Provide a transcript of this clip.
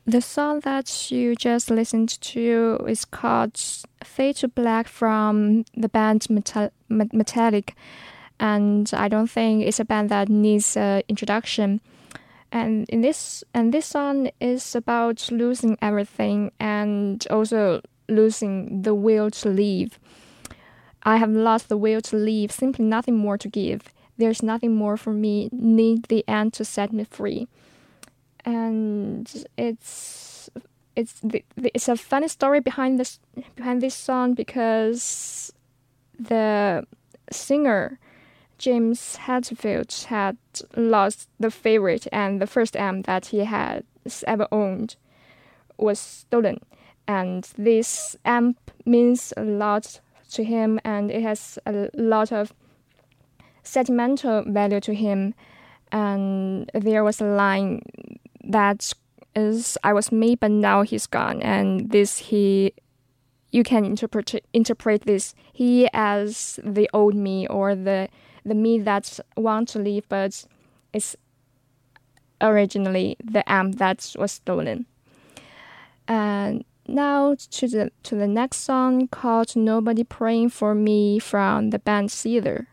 The song that you just listened to is called Fade to Black from the band Metallic. And I don't think it's a band that needs an introduction. And this song is about losing everything and also losing the will to live. I have lost the will to live, simply nothing more to give. There's nothing more for me, need the end to set me free. And it's a funny story behind this song because the singer James Hetfield had lost the favorite, and the first amp that he had ever owned was stolen. And this amp means a lot to him, and it has a lot of sentimental value to him. And there was a line that is, "I was me, but now he's gone." And you can interpret this he as the old me, or the me that wants to leave, but it's originally the amp that was stolen. And now to the next song called "Nobody Praying for Me" from the band Seether.